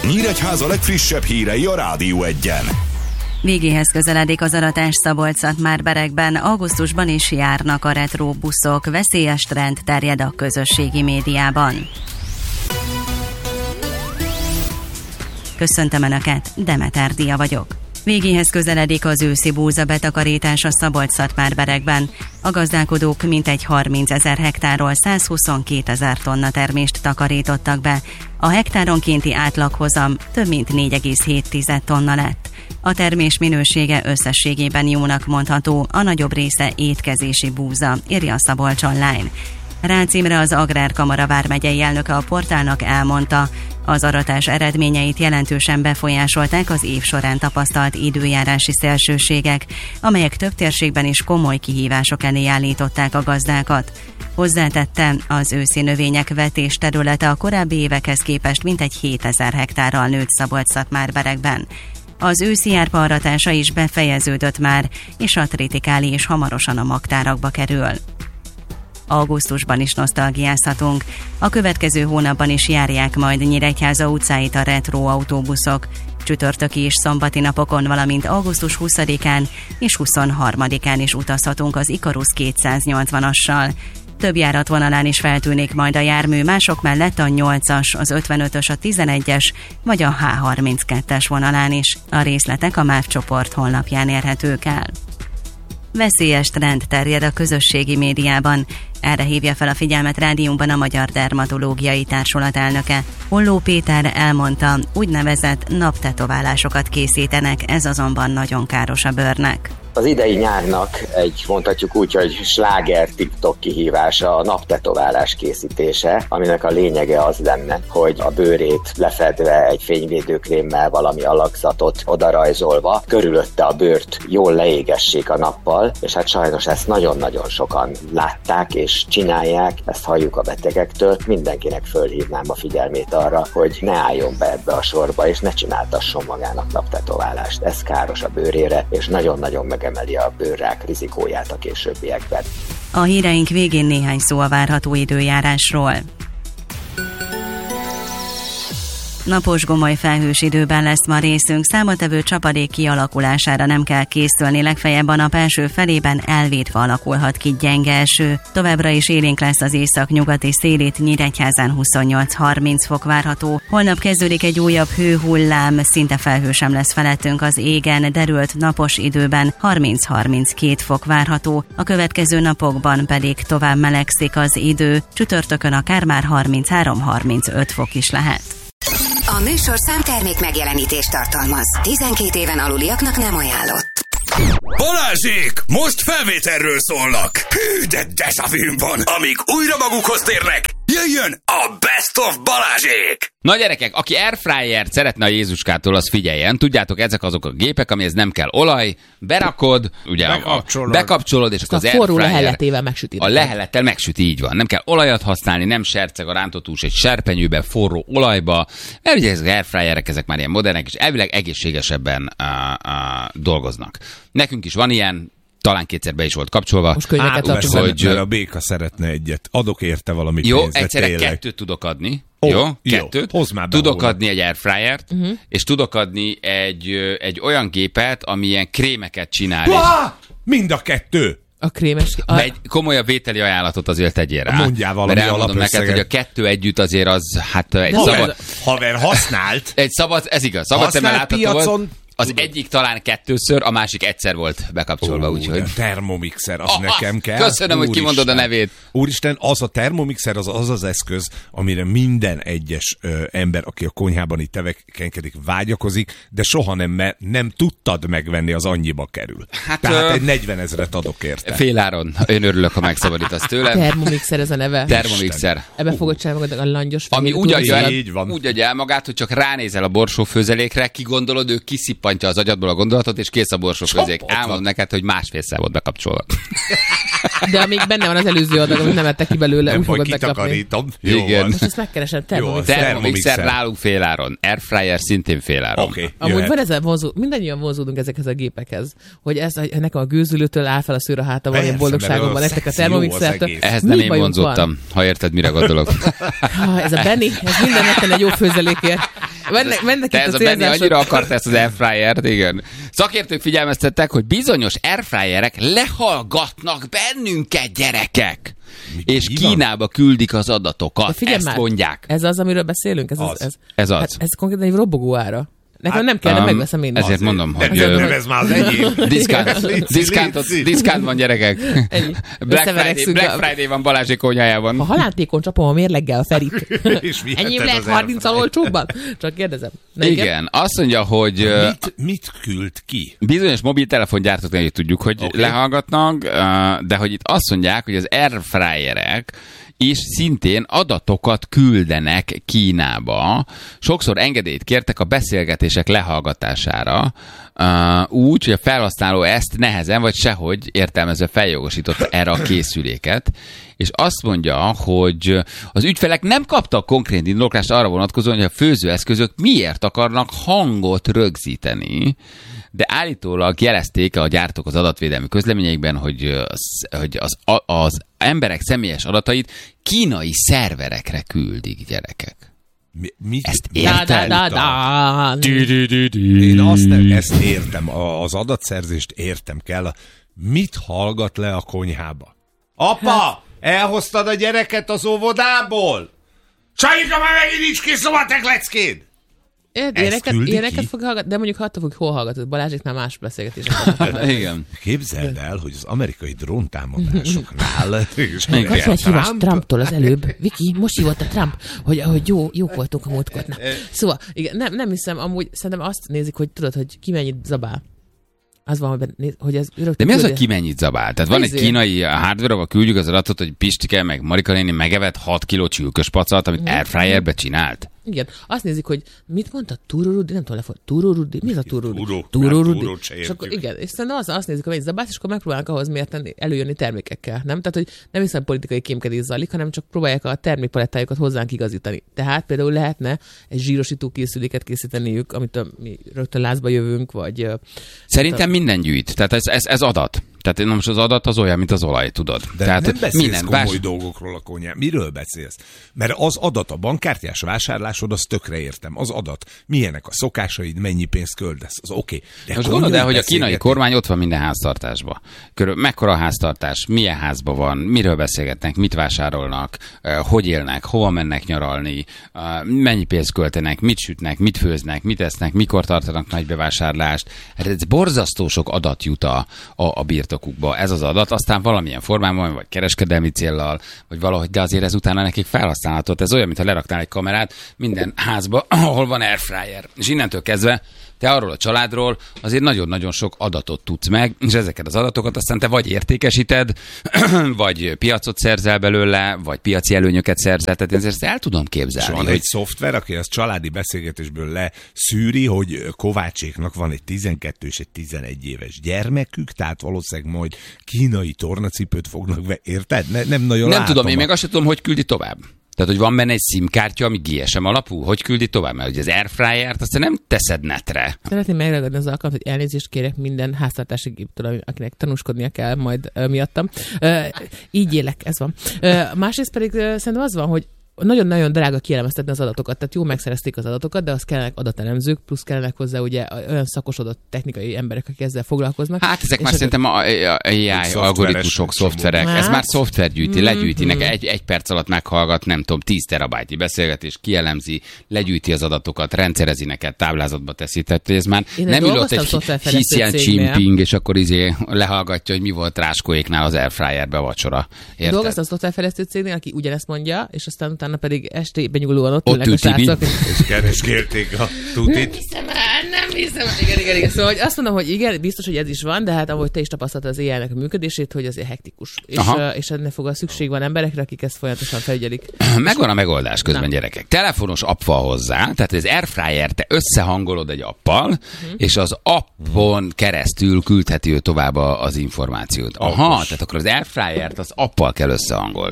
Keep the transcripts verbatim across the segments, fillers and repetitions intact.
Nyíregyháza legfrissebb hírei a Rádió Egyen. Végéhez közeledik az aratás Szabolcs-Szatmár-Berekben, augusztusban is járnak a retro buszok, veszélyes trend terjed a közösségi médiában. Köszöntöm Önöket, Demeter Dia vagyok. Végéhez közeledik az őszi búza betakarítása Szabolcs-Szatmár-Berekben. A gazdálkodók mintegy harmincezer hektáról százhuszonkétezer tonna termést takarítottak be. A hektáronkénti átlaghozam több mint négy egész hét tonna lett. A termés minősége összességében jónak mondható, a nagyobb része étkezési búza, írja a Szabolcs Online. Rácz Imre, az Agrárkamara vármegyei elnöke a portálnak elmondta, az aratás eredményeit jelentősen befolyásolták az év során tapasztalt időjárási szélsőségek, amelyek több térségben is komoly kihívások elé állították a gazdákat. Hozzátette, az őszi növények vetés területe a korábbi évekhez képest mintegy hétezer hektárral nőtt Szabolcs-Szatmár-Berekben. Az őszi árpa aratása is befejeződött már, és a tritikáli is hamarosan a magtárakba kerül. Augusztusban is nosztalgiázhatunk. A következő hónapban is járják majd Nyíregyháza utcáit a retro autóbuszok. Csütörtöki és szombati napokon, valamint augusztus huszadikán és huszonharmadikán is utazhatunk az Ikarus kétszáznyolcvanassal. Több járatvonalán is feltűnik majd a jármű, mások mellett a nyolcas, az ötvenötös, a tizenegyes vagy a há harminckettes vonalán is. A részletek a MÁV csoport honlapján érhetők el. Veszélyes trend terjed a közösségi médiában. Erre hívja fel a figyelmet rádiónkban a Magyar Dermatológiai Társulat elnöke. Holló Péter elmondta, úgynevezett naptetoválásokat készítenek, ez azonban nagyon káros a bőrnek. Az idei nyárnak egy, mondhatjuk úgy, hogy sláger TikTok kihívása a naptetoválás készítése, aminek a lényege az lenne, hogy a bőrét lefedve egy fényvédőkrémmel valami alakzatot odarajzolva, körülötte a bőrt jól leégessék a nappal, és hát sajnos ezt nagyon-nagyon sokan látták és csinálják, ezt halljuk a betegektől. Mindenkinek fölhívnám a figyelmét arra, hogy ne álljon be ebbe a sorba, és ne csináltasson magának naptetoválást. Ez káros a bőrére, és nagyon-nagyon megemeli a bőrrák rizikóját a későbbiekben. A híreink végén néhány szó a várható időjárásról. Napos gomoly felhős időben lesz ma részünk, számottevő csapadék kialakulására nem kell készülni, legfeljebb a nap első felében elvétve alakulhat ki gyenge eső. Továbbra is élénk lesz az észak-nyugati szél, itt Nyíregyházán huszonnyolc-harminc fok várható. Holnap kezdődik egy újabb hőhullám, szinte felhő sem lesz felettünk az égen, derült napos időben harminc-harminckét fok várható. A következő napokban pedig tovább melegszik az idő, csütörtökön akár már harminchárom-harmincöt fok is lehet. A műsorszám termék megjelenítést tartalmaz. tizenkét éven aluliaknak nem ajánlott. Balázsék! Most felvételről szólnak! Hű, de dejavűm van! Amíg újra magukhoz térnek, jöjjön a Best of Balázsék! Na gyerekek, aki airfryert szeretne a Jézuskától, az figyeljen. Tudjátok, ezek azok a gépek, amihez nem kell olaj, berakod, ugye bekapcsolod, a, bekapcsolod és akkor az forró airfryer leheletével megsüti. A lehelettel megsüti, így van. Nem kell olajat használni, nem serceg a rántott hús egy serpenyőbe, forró olajba. Mert ugye ezek az airfryerek, ezek már ilyen modernek, és elvileg egészségesebben uh, uh, dolgoznak. Nekünk is van ilyen, talán kétszer be is volt kapcsolva. Most könnyeket tartunk. Hogy a béka szeretne egyet. Adok érte valami jó, pénzre, egyszerre tényleg. kettőt tudok adni. Oh, jó, jó, kettőt. holnap. Tudok adni egy airfryert, uh-huh. és tudok adni egy, egy olyan gépet, ami ilyen krémeket csinál. Ah! Mind a kettő! A krémes... A... Egy komolyabb vételi ajánlatot azért tegyél rá. Mondjál valami mert elmondom neked, hogy a kettő együtt azért az, hát egy haver, szabad... Haver használt. Egy szabad, ez igaz, szabad szemmel látható volt. Az tudom. Egyik talán kettőször, a másik egyszer volt bekapcsolva, Ó, úgyhogy... Thermomixer, az oh, nekem kell. Köszönöm, Úristen. Hogy kimondod a nevét. Úristen, az a termomixer, az az az eszköz, amire minden egyes ö, ember, aki a konyhában itt tevékenykedik, vágyakozik, de soha nem, mert nem tudtad megvenni, az annyiba kerül. Hát, Tehát ö... egy negyven ezret adok érte. Féláron. Én örülök, ha megszabadítasz tőlem. Termomixer ez a neve. Termomixer. Ebbe fogod csinálni magad a langyos. Ami úgy adja, el, úgy adja el magát, hogy csak ránézel a borsófőzelékre, kigondolod, ő kiszippantja az agyadból a gondolatot, és kész a borsófőzék. Elmondom neked, hogy másfélszer volt bekapcsolva. De amíg benne van az előző adag, amit nem ettek ki belőle, nem úgy fogod kitakarítom. Igen. Most ezt megkeresem, termomixer. Termomixer nálunk féláron. Airfryer szintén féláron. Okay, amúgy van ezzel vonzó, mindannyian vonzódunk ezekhez a gépekhez, hogy ez, nekem a gőzülőtől áll fel a szőr a hátam, valami boldogságomban lettek a termomixertől. Ehhez nem én vonzódtam, ha érted, mire gondolok. Ez a Benni, ez minden egy jó főzelékért. Mennek, mennek Te ez a Benni annyira akart ezt az airfryert, igen. Szakértők figyelmeztettek, hogy bizonyos airfryerek lehallgatnak bennünket, gyerekek. Mi, és mi Kínába van? Küldik az adatokat. Ezt már, mondják. Ez az, amiről beszélünk? Ez az. az. Ez, ez, az. Hát, ez konkrétan egy robogó ára. Nekem hát, nem kell, de um, megveszem én. Ezért mondom, hogy... Nem, nem, ez már az enyém. Diszkánt van, gyerekek. Black Friday, Black Friday van Balázsék konyhájában. Ha halántékon csapom a mérleggel a Ferit. Ennyi lehet harminc olcsóbban? Csak kérdezem. Igen, igen, azt mondja, hogy... Mit, mit küld ki? Bizonyos mobiltelefongyártók, tudjuk, hogy okay. lehallgatnak, de hogy itt azt mondják, hogy az airfryerek és szintén adatokat küldenek Kínába. Sokszor engedélyt kértek a beszélgetések lehallgatására, uh, úgy, hogy a felhasználó ezt nehezen vagy sehogy értelmezve feljogosította erre a készüléket, és azt mondja, hogy az ügyfelek nem kaptak konkrét indoklást arra vonatkozóan, hogy a főzőeszközök miért akarnak hangot rögzíteni, de állítólag jelezték a gyártók az adatvédelmi közleményeikben, hogy az, hogy az, az emberek személyes adatait kínai szerverekre küldik, gyerekek. Mi, mi? Ezt érted? Da, da, da, da. Én azt nem, ezt értem, az adatszerzést értem kell. Mit hallgat le a konyhába? Apa, elhoztad a gyereket az óvodából? Csajika, már megint nincs kész a matek leckéd! Éreket, éreket fog hallgatni, de mondjuk hatta fog, hol hallgatod? Balázséknál más beszélgetések. Igen. Képzeld el, hogy az amerikai dróntámadásoknál... Kapsz egy hívás Trumptól az előbb. Viki, most hívott a Trump, hogy, hogy jó, jók voltunk a múltkor. Na. Szóval, igen, nem, nem hiszem, amúgy szerintem azt nézik, hogy tudod, hogy ki mennyit zabál. Az van, hogy, hogy ez... De mi az, hogy ki mennyit zabál? Tehát van egy kínai hardware, ahol küldjük az adatot, hogy Pistike meg Marika néni megevett hat kiló csülkös pacat, amit airfryerbe csinált. Igen. Azt nézik, hogy mit mondta? Tururudi? Nem tudom, lefog. Tururudi? Mi az a tururudi? Turó. Tururudi. És akkor igen, és szerintem az, azt nézik, hogy egy zabász, és akkor megpróbálnak ahhoz mérten előjönni termékekkel. Nem? Tehát, hogy nem hiszem politikai kémkedés zajlik, hanem csak próbálják a termékpalettájukat hozzánk igazítani. Tehát például lehetne egy zsírosító készüléket készíteniük, amit a, mi rögtön lázba jövünk, vagy... Szerintem a... minden gyűjt. Tehát ez, ez, ez adat. Tehát nem most az adat az olyan, mint az olaj, tudod. De Tehát nem beszélsz minden komoly vás... dolgokról a konyhán. Miről beszélsz? Mert az adat, a bankkártyás vásárlásod, az tökre értem. Az adat. Milyenek a szokásaid, mennyi pénzt költesz, az oké. Okay. Most gondolod el, hogy a kínai kormány ott van minden háztartásban. Körül, mekkora a háztartás, milyen házban van, miről beszélgetnek, mit vásárolnak, hogy élnek, hova mennek nyaralni, mennyi pénzt költenek, mit sütnek, mit főznek, mit esznek, mikor tartanak nagy bevásárlást. Ez borzasztó sok adat jut a, a, a birtokukba. Ez az adat, aztán valamilyen formában, vagy kereskedelmi céllal, vagy valahogy, de azért ez utána nekik felhasználható. Ez olyan, mintha leraktál egy kamerát minden házba, ahol van airfryer. És innentől kezdve te arról a családról azért nagyon-nagyon sok adatot tudsz meg, és ezeket az adatokat aztán te vagy értékesíted, vagy piacot szerzel belőle, vagy piaci előnyöket szerzel, tehát én ezt el tudom képzelni. És van hogy... egy szoftver, aki az családi beszélgetésből leszűri, hogy Kovácséknak van egy tizenkét és egy tizenegy éves gyermekük, tehát valószínűleg majd kínai tornacipőt fognak be, érted? Ne, nem nagyon Nem látom tudom, én a... meg azt sem tudom, hogy küldi tovább. Tehát, hogy van benne egy SIM-kártya, ami gé es em alapú? Hogy küldi tovább? Mert ugye az airfryert azt nem teszed netre. Szeretném megragadni az alkalmat, hogy elnézést kérek minden háztartási géptől, akinek tanúskodnia kell majd uh, miattam. Uh, így élek, ez van. Uh, másrészt pedig uh, szerintem az van, hogy nagyon-nagyon drága kielemeztetni az adatokat, tehát jó megszerezték az adatokat, de az kellenek adatelemzők, plusz kellenek hozzá ugye olyan szakosodott technikai emberek, akik ezzel foglalkoznak. Hát ezek már szerintem a á i algoritmusok, szoftverek, hát? Ez már szoftver gyűjti, legyűjti, mm-hmm. egy, egy perc alatt meghallgat, nem tudom, tíz terabájtnyi beszélgetés, kielemzi, legyűjti az adatokat, rendszerezi neked, táblázatba teszi, tehát ez már Én nem ülött egy Xi Jinping, és akkor izé lehallgatja, hogy mi volt Ráskóéknál az airfryerbe vacsora. Érted? Dolgoztam a szoftverfejlesztő cégnél, aki ugyanezt mondja, és aztán utána pedig estében nyugulóan ott, ott ülnek a srácok. És keresgélték a tutit. Nem hiszem el, nem hiszem el. Igen, igen, igen. Szóval hogy azt mondom, hogy igen, biztos, hogy ez is van, de hát ahogy te is tapasztaltad az éjjelnek a működését, hogy azért hektikus. És, és ennek fog a szükség van emberekre, akik ezt folyamatosan felügyelik. Megvan a megoldás közben, nem. Gyerekek. Telefonos app van hozzá, tehát az airfryer te összehangolod egy appal, uh-huh. és az appon keresztül küldheti ő tovább az információt. Aha, Alkos. Tehát akkor az airfryert az appal kell összehangolni.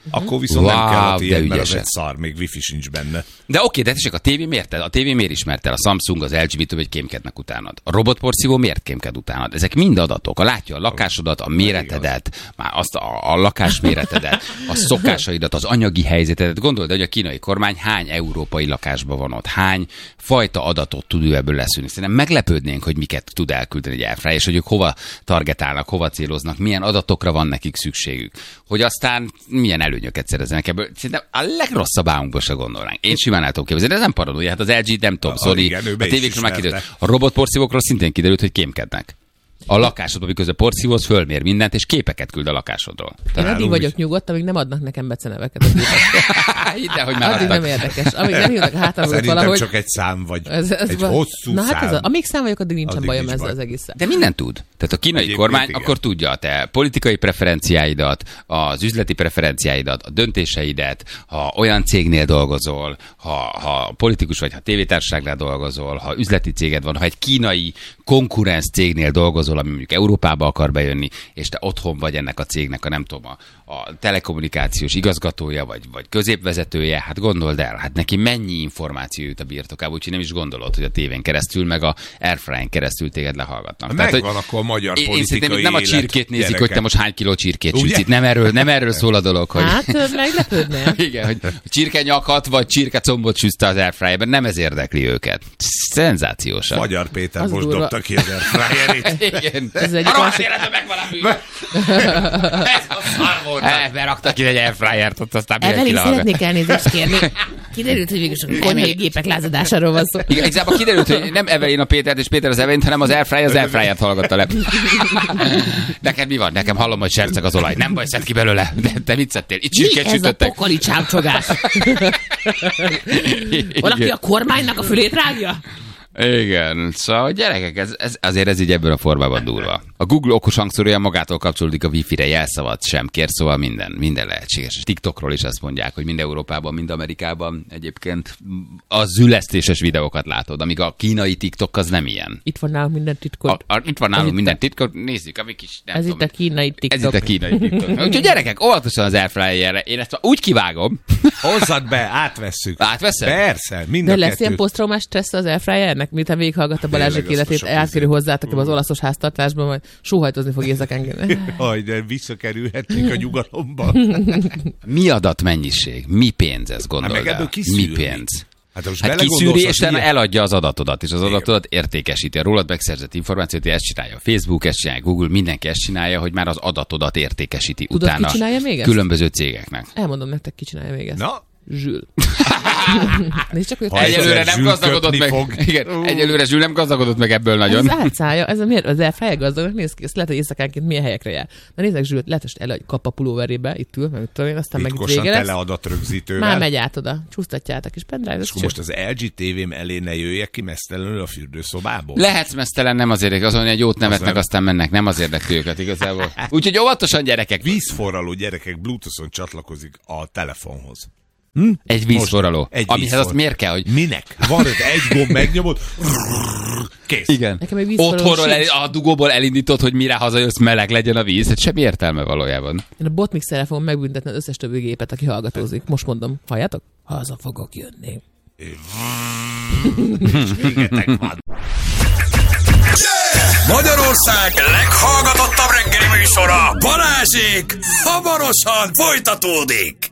Akkor viszont Wow, nem kell a de tiéd, mert az ügyesen. egy szar, még wifi sincs benne. De oké, de tessék, a tévé miért? A tévé miért ismert el? A Samsung, az el gé, mit tudom, hogy kémkednek utánad. A robotporszívó miért kémked utánad? Ezek mind adatok. A látja a lakásodat, a méretedet, már azt a, a lakásméretedet, a szokásaidat, az anyagi helyzetedet. Gondold, hogy a kínai kormány hány európai lakásban van ott, hány fajta adatot tud ő ebből leszűrni. Szerintem meglepődnénk, hogy miket tud elküldeni egy airfryer, és hogy ők hova targetálnak, hova céloznak, milyen adatokra van nekik szükségük. Hogy aztán milyen előnyöket szereznek ebből. Szerintem a legrosszabb álmunkba se gondolnánk. Én simán el tudom képzelni, de ez nem paranoia. Hát az el gé nem tudom, sorry. A tévékről már kiderült. A robotporszívókról szintén kiderült, hogy kémkednek. A lakásodban, miközben porszívóz, fölmér mindent, és képeket küld a lakásodról. Én addig vagyok nyugodt, amíg nem adnak nekem beceneveket. De, hogy már addig adtak. nem érdekes. Amíg nem hívnak hátra, Szerintem valahogy... csak egy szám, vagy Ez, ez egy van. hosszú Na hát szám. ez a, amíg szám vagyok, addig nincsen Addig bajom nincs ezzel baj. az egész. De minden tud. Tehát a kínai Egyébként kormány igen. akkor tudja a te politikai preferenciáidat, az üzleti preferenciáidat, a döntéseidet, ha olyan cégnél dolgozol, ha, ha politikus vagy, ha tévétársaságnál dolgozol, ha üzleti céged van, ha egy kínai konkurenc cégnél dolgozol, ami mondjuk Európába akar bejönni, és te otthon vagy ennek a cégnek a nem tudom, a, a telekommunikációs igazgatója, vagy, vagy középvezetője, hát gondold el, hát neki mennyi információ jut a birtokába, úgyhogy nem is gondolod, hogy a tévén keresztül, meg a airfryen keresztül téged lehallgatnak. Megvan hogy akkor a magyar én, én politikai szerintem nem a élet, csirkét nézik, gyerekek. hogy te most hány kiló csirkét Ugye? sütsz itt. Nem erről, nem erről szól a dolog, hogy... Hát meglepődnél. Igen, hogy csirke nyakat vagy csirke combot sütsz az airfryerben, nem ez érdekli őket. Szenzációsan. Magyar Péter Az most durva. dobta ki az airfryerét. Igen. Ez egy a rohadt másik- életben megvan a Ez a szar volt. Eh, beraktak ki egy airfryert, ott aztán mindenki Evelyn, lehallgat. szeretnék elnézést kérni. Kiderült, hogy végül a konyhai gépek lázadásáról van szó. Igen, igazából kiderült, hogy nem Evelyn a Pétert és Péter az Evelyn, hanem az airfryer az airfryert hallgatta le. Neked mi van? Nekem hallom, hogy serceg az olaj. Nem baj, szedd ki belőle. De te mit szedtél? Itt Mi csirkét ez a sütöttek. pokoli csámcsogás? Valaki a kormánynak a fülét rágja? Igen, szóval gyerekek, ez, ez, azért ez így ebből a formában durva. A Google okos hangszórója magától kapcsolódik a Wi-Fi-re, jelszavad sem kér, szóval minden, minden lehetséges. TikTokról is azt mondják, hogy mind Európában, mind Amerikában egyébként a zülesztéses videókat látod, amíg a kínai TikTok az nem ilyen. Itt van nálunk minden titkot. A, a, itt van Ez nálunk itt minden a- titkot, nézzük, amik is nem Ez tudom, itt a kínai TikTok. Ez itt a kínai TikTok. Úgyhogy gyerekek, óvatosan az airfryerre. Én ezt úgy kivágom. Hozzad be, átvesszük. Átveszed? Persze, mind De a lesz kettőt. ilyen posztraumás stressz az airfryernek, miután végighallgatta Balázsék Tényleg, azt a életét, sok átkerül izé. hozzátok ebbe az olaszos háztartásban, majd sóhajtozni fog éjszakánként. Aj, de visszakerülhetnénk a nyugalomba. Mi adatmennyiség? Mi pénz ez, gondold Hát meg el? ebből Mi kiszűrni. pénz? Hát, most Hát belegondolsz, kiszűri, az és utána ilyen- eladja az adatodat, és az adatodat értékesíti. A rólad megszerzett információt, ezt csinálja a Facebook, ezt csinálja a Google, mindenki ezt csinálja, hogy már az adatodat értékesíti Tudod, ki utána csinálja még ezt? különböző cégeknek. Elmondom nektek, ki csinálja még ezt. Na, Zsül. Nézd csak, hogy Ha egyszer Egyelőre nem Zsül gazdagodott kötni meg. fog. Igen, egyelőre Zsül nem gazdagodott meg ebből ez nagyon. az álcája, ez a miért? Az airfryer gazdagnak néz ki, ezt lehet, hogy éjszakánként milyen helyekre jár. Na nézzek, Zsült, lehet, hogy el kap a pulóverébe, itt ül, mert tudom én, aztán meg itt titkosan vége lesz. tele adatörögzítővel. Már megy át oda, csúsztatjátok, és pendrive. És akkor most az el gé tévém elé ne jöjjek ki mesztelenül a fürdőszobából. Lehetsz mesztelen, nem azért, azon egy jót nevetnek, nem. aztán mennek, nem az érdekli őket igazából. Úgyhogy óvatosan, gyerekek. Vízforraló gyerekek Bluetooth-on csatlakozik a telefonhoz. Egy vízforraló. Egy Amihez vízfor- azt miért kell, hogy Minek? Van ott egy gomb, megnyomod, kész. igen. Nekem egy vízforraló Otthonról el, sincs. a dugóból elindítod, hogy mire hazajössz, meleg legyen a víz. Hát semmi értelme valójában. Én a botmixerrel fogom megbüntetni az összes többi gépet, aki hallgatózik. Most mondom, halljátok? Haza fogok jönni. Végetek van. Magyarország leghallgatottabb reggeli műsora, Balázsék, hamarosan folytatódik.